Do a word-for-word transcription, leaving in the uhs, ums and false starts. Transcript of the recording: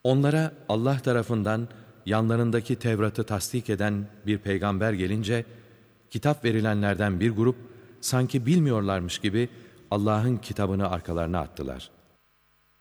Onlara Allah tarafından yanlarındaki Tevrat'ı tasdik eden bir peygamber gelince, kitap verilenlerden bir grup, sanki bilmiyorlarmış gibi Allah'ın kitabını arkalarına attılar.